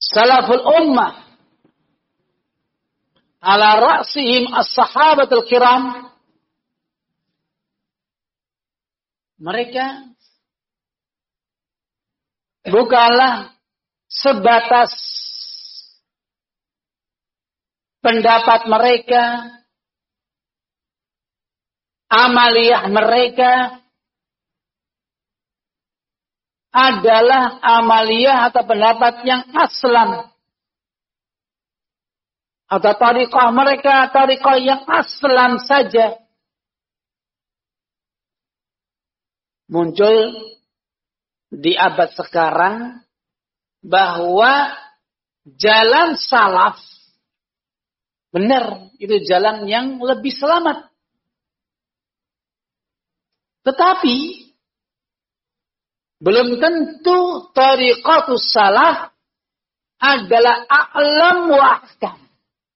salaful ummah ala ra'sihim as-sahabatul kiram, mereka bukanlah sebatas pendapat mereka, amaliyah mereka adalah amaliyah atau pendapat yang aslan, atau tariqah mereka tariqah yang aslan saja. Muncul di abad sekarang bahwa jalan salaf benar, itu jalan yang lebih selamat. Tetapi belum tentu tariqatus salaf adalah a'lam wa ahkam.